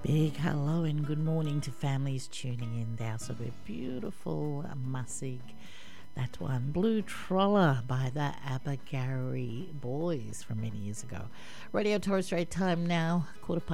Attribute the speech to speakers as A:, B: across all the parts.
A: Big hello and good morning to families tuning in there. So we're beautiful Musig. That one, Blue Troller by the Abergarie Boys from many years ago. Radio Torres Strait time now,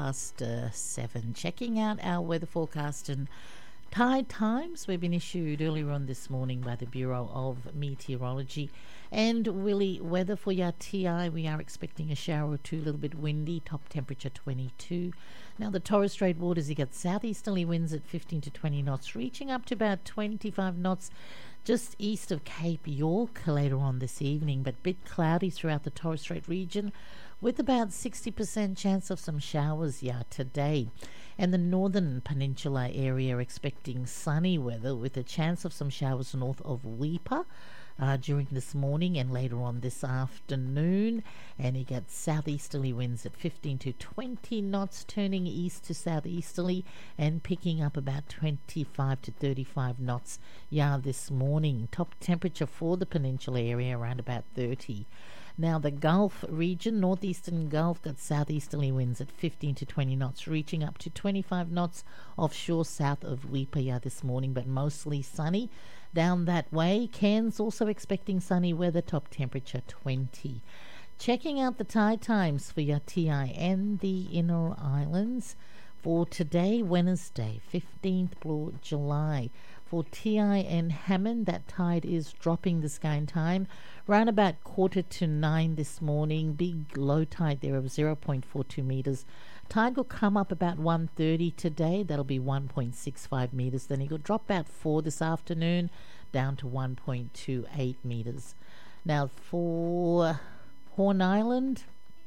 A: 7:15. Checking out our weather forecast and tide times. We've been issued earlier on this morning by the Bureau of Meteorology. And Willy, weather for your TI, we are expecting a shower or two, a little bit windy, top temperature 22. Now the Torres Strait waters, you get southeasterly winds at 15 to 20 knots, reaching up to about 25 knots just east of Cape York later on this evening, but bit cloudy throughout the Torres Strait region with about 60% chance of some showers today. And the northern peninsula area expecting sunny weather with a chance of some showers north of Weipa during this morning and later on this afternoon. And you get southeasterly winds at 15 to 20 knots, turning east to southeasterly and picking up about 25 to 35 knots this morning. Top temperature for the peninsula area around about 30. Now the Gulf region, northeastern Gulf, got southeasterly winds at 15 to 20 knots, reaching up to 25 knots offshore south of Weipa this morning, but mostly sunny. Down that way, Cairns also expecting sunny weather, top temperature 20. Checking out the tide times for your TI and the Inner Islands for today, Wednesday, 15th July. For TI and Hammond, that tide is dropping the sky and time around about 8:45 this morning. Big low tide there of 0.42 metres. Tide will come up about 1:30 today. That'll be 1.65 metres. Then it will drop about 4 this afternoon down to 1.28 metres. Now for Horn Island,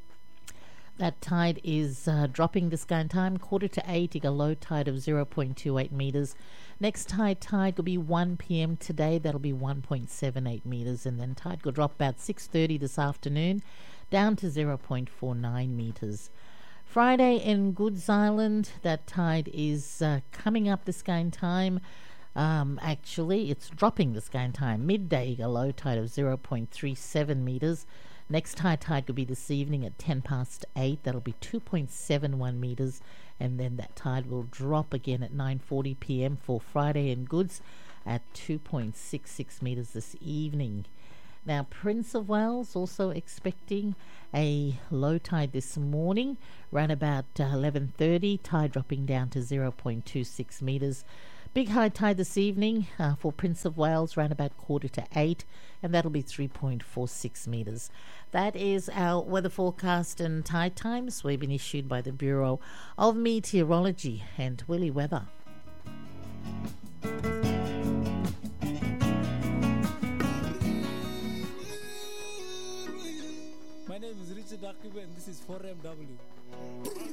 A: that tide is dropping the sky and time 7:45. You got a low tide of 0.28 metres. Next high tide will be 1 p.m. today. That'll be 1.78 metres. And then tide will drop about 6:30 this afternoon down to 0.49 metres. Friday in Goods Island, that tide is coming up the sky and time. Actually, it's dropping the sky and time. Midday, a low tide of 0.37 metres. Next high tide will be this evening at 8:10. That'll be 2.71 metres. And then that tide will drop again at 9:40 p.m. for Friday in Goods at 2.66 metres this evening. Now, Prince of Wales also expecting a low tide this morning, around about 11:30. Tide dropping down to 0.26 metres. Big high tide this evening for Prince of Wales, around about 7:45, and that'll be 3.46 metres. That is our weather forecast and tide times. We've been issued by the Bureau of Meteorology and Willy Weather.
B: My name is Richard Akibe and this is 4MW.